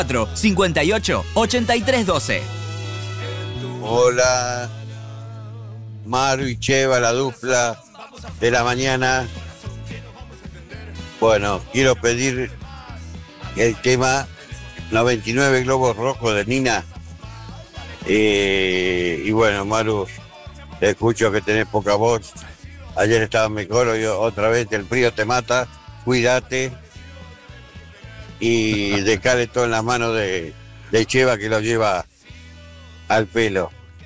58 83 12. Hola, Maru y Cheva, la dupla de la mañana. Bueno, quiero pedir el tema 99 Globos Rojos de Nina. Y bueno, Maru, te escucho que tenés poca voz. Ayer estaba mejor, hoy otra vez el frío te mata. Cuídate. Y dejale todo en las manos de Cheva, que lo lleva al pelo.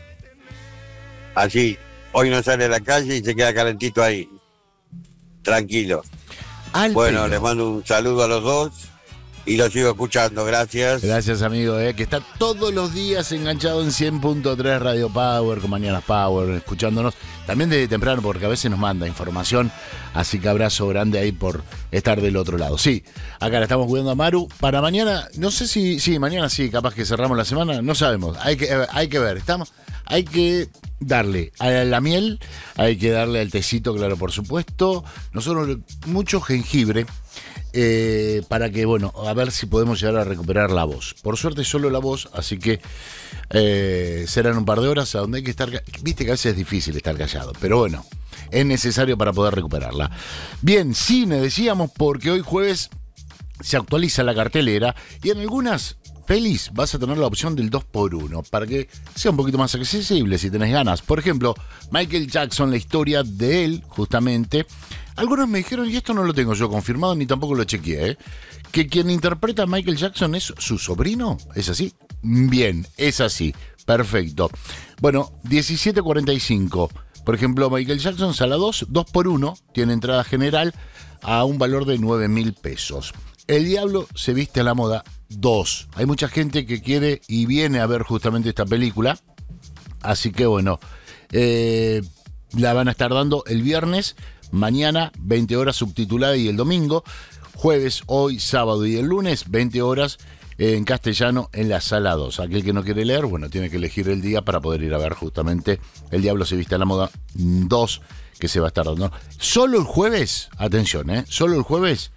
Así, hoy no sale a la calle y se queda calentito ahí. Tranquilo. Bueno, pelo. Les mando un saludo a los dos y los sigo escuchando. Gracias. Gracias, amigo, que está todos los días enganchado en 100.3 Radio Power, con Mañanas Power, escuchándonos. También desde temprano, porque a veces nos manda información. Así que abrazo grande ahí por estar del otro lado. Sí, acá la estamos cuidando a Maru. Para mañana, no sé si mañana sí, capaz que cerramos la semana. No sabemos. Hay que ver. Hay que darle a la miel, hay que darle al tecito, claro, por supuesto. Nosotros mucho jengibre. Para que, bueno, a ver si podemos llegar a recuperar la voz. Por suerte solo la voz, así que serán un par de horas a donde hay que estar. Viste que a veces es difícil estar callado, pero bueno, es necesario para poder recuperarla. Bien, cine decíamos, porque hoy jueves se actualiza la cartelera y en algunas pelis vas a tener la opción del 2x1 para que sea un poquito más accesible si tenés ganas. Por ejemplo, Michael Jackson, la historia de él, justamente. Algunos me dijeron, y esto no lo tengo yo confirmado ni tampoco lo chequeé, que quien interpreta a Michael Jackson es su sobrino. ¿Es así? Bien, es así. Perfecto. Bueno, 17:45. Por ejemplo, Michael Jackson, sala 2, 2x1, tiene entrada general a un valor de 9.000 pesos. El Diablo se viste a la moda 2. Hay mucha gente que quiere y viene a ver justamente esta película. Así que bueno, la van a estar dando el viernes, mañana 20 horas subtitulada y el domingo, jueves, hoy, sábado y el lunes 20 horas en castellano en la sala 2. Aquel que no quiere leer, bueno, tiene que elegir el día para poder ir a ver justamente El Diablo se viste a la moda 2, que se va a estar dando. Solo el jueves, atención, solo el jueves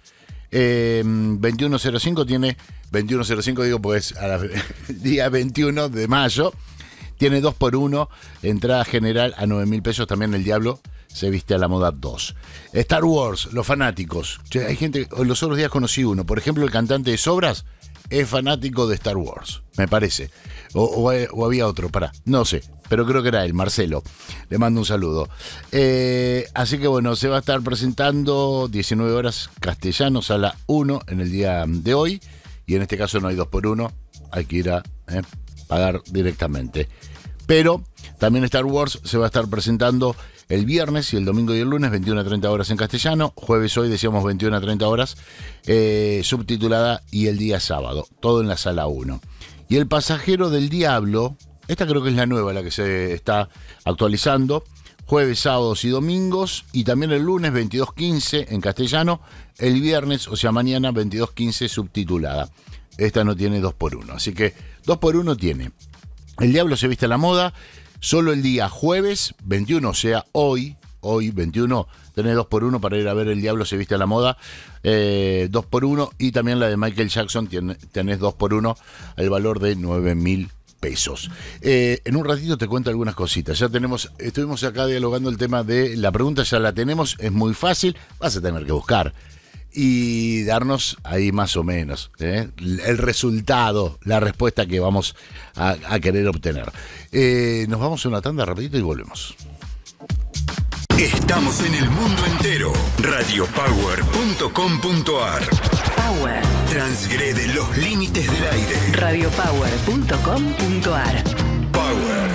21:05 tiene 21:05, digo pues el día 21 de mayo tiene 2x1, entrada general a 9.000 pesos. También El Diablo se viste a la moda 2. Star Wars, los fanáticos. Hay gente, los otros días conocí uno, por ejemplo, el cantante de Sobras es fanático de Star Wars, me parece. O había otro, no sé, pero creo que era él, Marcelo. Le mando un saludo. Así que bueno, se va a estar presentando 19 horas castellano, sala 1 en el día de hoy. Y en este caso no hay 2x1, hay que ir a pagar directamente. Pero también Star Wars se va a estar presentando el viernes y el domingo y el lunes, 21 a 30 horas en castellano. Jueves hoy, decíamos 21 a 30 horas, subtitulada, y el día sábado, todo en la sala 1. Y El Pasajero del Diablo, esta creo que es la nueva, la que se está actualizando. Jueves, sábados y domingos, y también el lunes 22:15 en castellano, el viernes, o sea mañana 22:15 subtitulada. Esta no tiene 2x1, así que 2x1 tiene El Diablo se viste a la moda, solo el día jueves 21, o sea hoy 21, tenés 2x1 para ir a ver El Diablo se viste a la moda, 2x1, y también la de Michael Jackson tenés 2x1 al valor de 9.000 pesos. En un ratito te cuento algunas cositas. Estuvimos acá dialogando el tema de la pregunta, ya la tenemos, es muy fácil, vas a tener que buscar y darnos ahí más o menos el resultado, la respuesta que vamos a querer obtener. Nos vamos a una tanda rapidito y volvemos. Estamos en el mundo entero. Radiopower.com.ar. Power. Transgrede los límites del aire. Radiopower.com.ar. Power.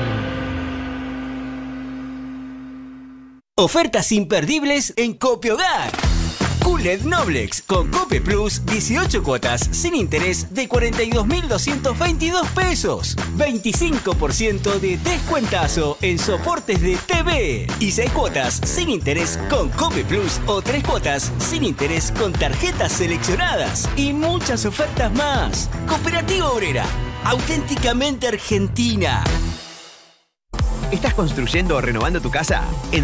Ofertas imperdibles en Copiogar. QLED Noblex con Cope Plus, 18 cuotas sin interés de 42.222 pesos. 25% de descuentazo en soportes de TV. Y 6 cuotas sin interés con Cope Plus o 3 cuotas sin interés con tarjetas seleccionadas. Y muchas ofertas más. Cooperativa Obrera, auténticamente argentina. ¿Estás construyendo o renovando tu casa?